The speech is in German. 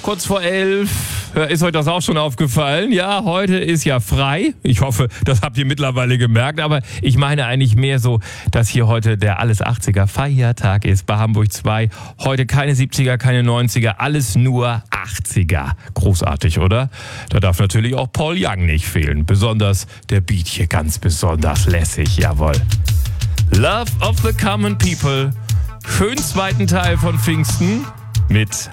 kurz vor 11. Ist euch das auch schon aufgefallen? Ja, heute ist ja frei. Ich hoffe, das habt ihr mittlerweile gemerkt. Aber ich meine eigentlich mehr so, dass hier heute der Alles 80er Feiertag ist bei Hamburg 2. Heute keine 70er, keine 90er, alles nur 80er. Großartig, oder? Da darf natürlich auch Paul Young nicht fehlen. Besonders der Beat hier ganz besonders lässig, jawohl. Love of the Common People. Schönen zweiten Teil von Pfingsten mit